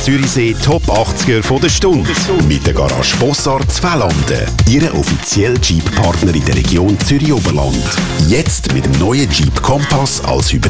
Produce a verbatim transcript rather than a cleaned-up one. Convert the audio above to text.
Zürichsee Top achtziger von der Stunde. Mit der Garage Bossart Zwellanden. Ihre offizielle Jeep-Partner in der Region Zürich-Oberland. Jetzt mit dem neuen Jeep Kompass als Hybrid